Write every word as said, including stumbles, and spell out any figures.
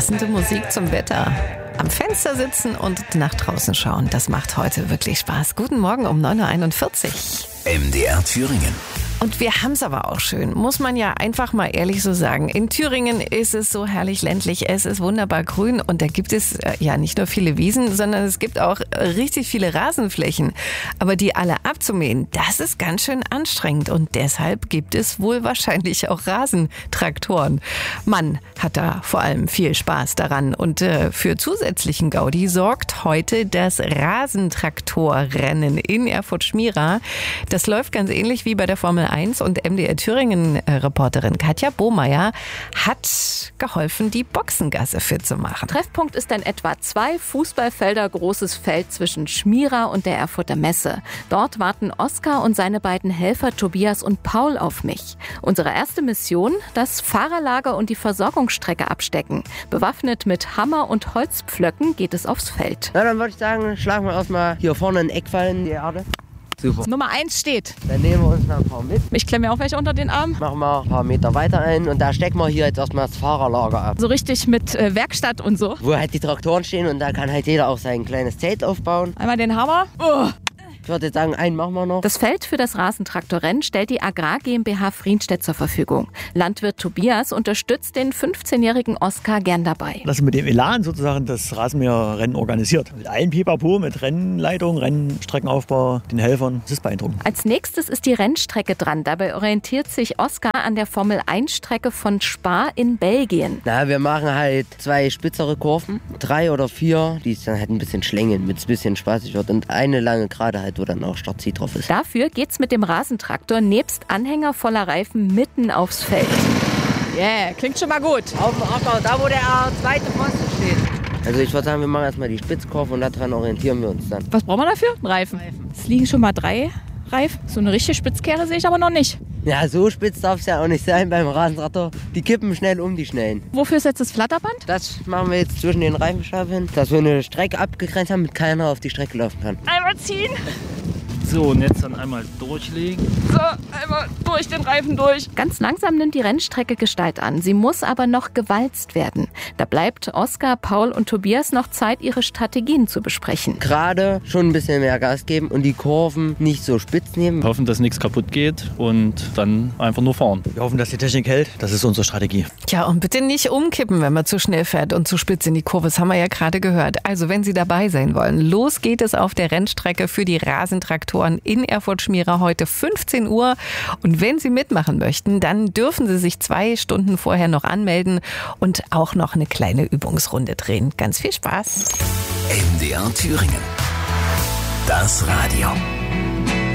passende Musik zum Wetter. Am Fenster sitzen und nach draußen schauen, das macht heute wirklich Spaß. Guten Morgen um neun Uhr einundvierzig. M D R Thüringen. Und wir haben es aber auch schön, muss man ja einfach mal ehrlich so sagen. In Thüringen ist es so herrlich ländlich, es ist wunderbar grün und da gibt es äh, ja nicht nur viele Wiesen, sondern es gibt auch äh, richtig viele Rasenflächen. Aber die alle abzumähen, das ist ganz schön anstrengend und deshalb gibt es wohl wahrscheinlich auch Rasentraktoren. Man hat da vor allem viel Spaß daran und äh, für zusätzlichen Gaudi sorgt heute das Rasentraktorrennen in Erfurt-Schmira. Das läuft ganz ähnlich wie bei der Formel eins und M D R Thüringen-Reporterin Katja Bohmeier hat geholfen, die Boxengasse fit zu machen. Treffpunkt ist ein etwa zwei Fußballfelder großes Feld zwischen Schmira und der Erfurter Messe. Dort warten Oskar und seine beiden Helfer Tobias und Paul auf mich. Unsere erste Mission, das Fahrerlager und die Versorgungsstrecke abstecken. Bewaffnet mit Hammer und Holzpflöcken geht es aufs Feld. Na, dann würde ich sagen, schlagen wir erstmal hier vorne einen Eckpfeil in die Erde. Super. Nummer eins steht. Dann nehmen wir uns noch ein paar mit. Ich klemme mir auch welche unter den Arm. Machen wir ein paar Meter weiter ein und da stecken wir hier jetzt erstmal das Fahrerlager ab. So richtig mit äh, Werkstatt und so. Wo halt die Traktoren stehen und da kann halt jeder auch sein kleines Zelt aufbauen. Einmal den Hammer. Oh. Ich würde jetzt sagen, einen machen wir noch. Das Feld für das Rasentraktorrennen stellt die Agrar GmbH Frienstedt zur Verfügung. Landwirt Tobias unterstützt den fünfzehnjährigen Oskar gern dabei. Dass er mit dem Elan sozusagen das Rasenmäherrennen organisiert. Mit allem Pipapo, mit Rennleitung, Rennstreckenaufbau, den Helfern. Das ist beeindruckend. Als nächstes ist die Rennstrecke dran. Dabei orientiert sich Oskar an der Formel eins Strecke von Spa in Belgien. Na, wir machen halt zwei spitzere Kurven, drei oder vier, die es dann halt ein bisschen schlängeln, damit es ein bisschen spaßig wird. Und eine lange gerade halt, wo dann auch Startziel drauf ist. Dafür geht's mit dem Rasentraktor nebst Anhänger voller Reifen mitten aufs Feld. Yeah, klingt schon mal gut. Auf dem Acker, da wo der zweite Pfosten steht. Also ich würde sagen, wir machen erstmal die Spitzkurve und daran orientieren wir uns dann. Was brauchen wir dafür? Ein Reifen. Es liegen schon mal drei Reifen. So eine richtige Spitzkehre sehe ich aber noch nicht. Ja, so spitz darf es ja auch nicht sein beim Rasentraktor. Die kippen schnell um, die Schnellen. Wofür ist jetzt das Flatterband? Das machen wir jetzt zwischen den Reifenstapeln, dass wir eine Strecke abgegrenzt haben, damit keiner auf die Strecke laufen kann. Einmal ziehen. So, und jetzt dann einmal durchlegen. So, einmal durch den Reifen durch. Ganz langsam nimmt die Rennstrecke Gestalt an. Sie muss aber noch gewalzt werden. Da bleibt Oskar, Paul und Tobias noch Zeit, ihre Strategien zu besprechen. Gerade schon ein bisschen mehr Gas geben und die Kurven nicht so spitz nehmen. Hoffen, dass nichts kaputt geht und dann einfach nur fahren. Wir hoffen, dass die Technik hält. Das ist unsere Strategie. Tja, und bitte nicht umkippen, wenn man zu schnell fährt und zu spitz in die Kurve. Das haben wir ja gerade gehört. Also, wenn Sie dabei sein wollen, los geht es auf der Rennstrecke für die Rasentraktoren in Erfurt-Schmira heute fünfzehn Uhr. Und wenn Sie mitmachen möchten, dann dürfen Sie sich zwei Stunden vorher noch anmelden und auch noch eine kleine Übungsrunde drehen. Ganz viel Spaß. M D R Thüringen. Das Radio.